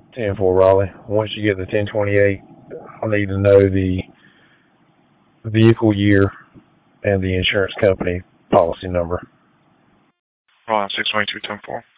10-4 Raleigh. Once you get the 1028, I'll need to know the vehicle year and the insurance company policy number. Hold on, 622-10-4.